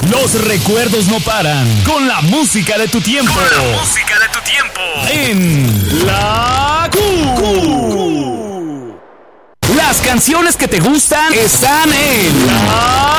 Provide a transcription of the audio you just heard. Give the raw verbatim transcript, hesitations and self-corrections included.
Los recuerdos no paran. Con la música de tu tiempo. Con la música de tu tiempo. En La Q. Las canciones que te gustan están en La